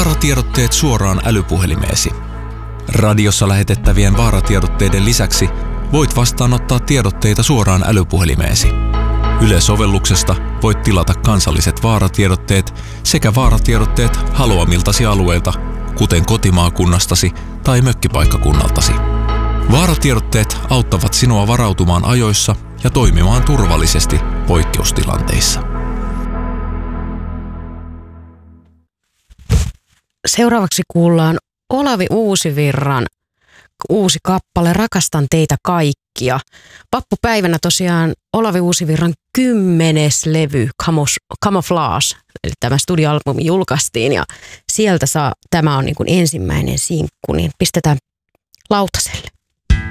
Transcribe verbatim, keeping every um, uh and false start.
Vaaratiedotteet suoraan älypuhelimeesi. Radiossa lähetettävien vaaratiedotteiden lisäksi voit vastaanottaa tiedotteita suoraan älypuhelimeesi. Yle-sovelluksesta voit tilata kansalliset vaaratiedotteet sekä vaaratiedotteet haluamiltasi alueilta, kuten kotimaakunnastasi tai mökkipaikkakunnaltasi. Vaaratiedotteet auttavat sinua varautumaan ajoissa ja toimimaan turvallisesti poikkeustilanteissa. Seuraavaksi kuullaan Olavi Uusivirran uusi kappale Rakastan teitä kaikkia. Vappupäivänä tosiaan Olavi Uusivirran kymmenes levy Camouflage, eli tämä studioalbumi julkaistiin ja sieltä saa, tämä on niin kuin ensimmäinen sinkku, niin pistetään lautaselle.